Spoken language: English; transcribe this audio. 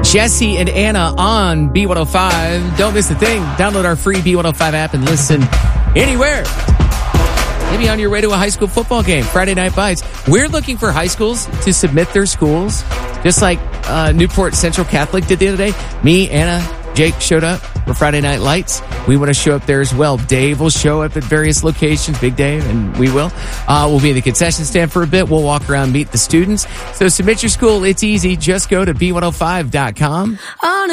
Jesse and Anna on B105. Don't miss a thing. Download our free B105 app and listen anywhere. Maybe on your way to a high school football game, Friday Night Bites. We're looking for high schools to submit their schools, just like Newport Central Catholic did the other day. Me, Anna, Jake showed up for Friday Night Lights. We want to show up there as well. Dave will show up at various locations, Big Dave, and we will. We'll be in the concession stand for a bit. We'll walk around, meet the students. So submit your school. It's easy. Just go to B105.com.